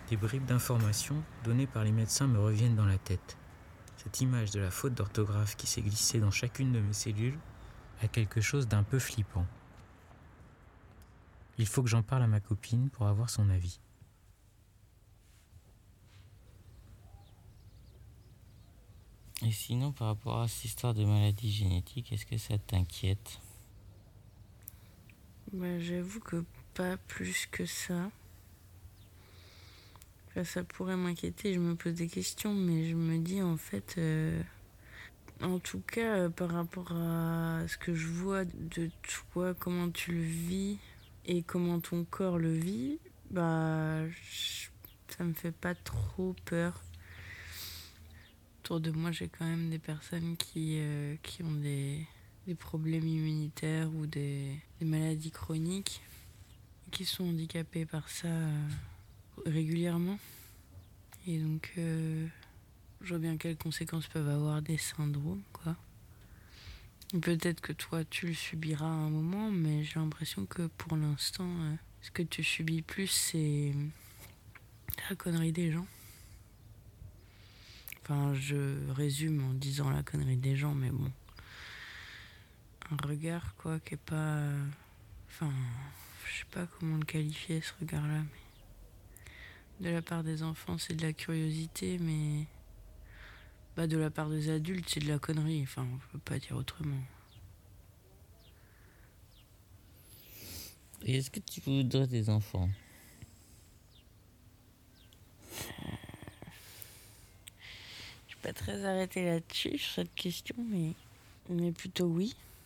Des bribes d'informations données par les médecins me reviennent dans la tête. Cette image de la faute d'orthographe qui s'est glissée dans chacune de mes cellules a quelque chose d'un peu flippant. Il faut que j'en parle à ma copine pour avoir son avis. Et sinon, par rapport à cette histoire de maladie génétique, est-ce que ça t'inquiète ? J'avoue que pas plus que ça. Ça pourrait m'inquiéter, je me pose des questions, mais je me dis en fait, en tout cas, par rapport à ce que je vois de toi, comment tu le vis et comment ton corps le vit, ça me fait pas trop peur. Autour de moi, j'ai quand même des personnes qui ont des problèmes immunitaires ou des maladies chroniques, qui sont handicapées par ça régulièrement. Et donc, je vois bien quelles conséquences peuvent avoir des syndromes, quoi. Peut-être que toi, tu le subiras à un moment, mais j'ai l'impression que pour l'instant, ce que tu subis plus, c'est la connerie des gens. Enfin, je résume en disant la connerie des gens, mais bon. Un regard, quoi, qui est pas... Enfin, je sais pas comment le qualifier, ce regard-là, mais... De la part des enfants, c'est de la curiosité, mais... de la part des adultes, c'est de la connerie. Enfin, on peut pas dire autrement. Et est-ce que tu voudrais des enfants ? Je suis pas très arrêtée là-dessus, sur cette question, mais plutôt oui.